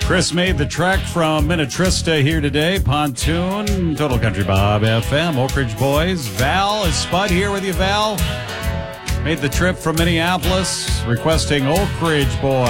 Chris made the trek from Minnetrista here today. Pontoon, Total Country Bob FM, Oak Ridge Boys. Val is Spud here with you, Val. Made the trip from Minneapolis, requesting Oak Ridge Boys.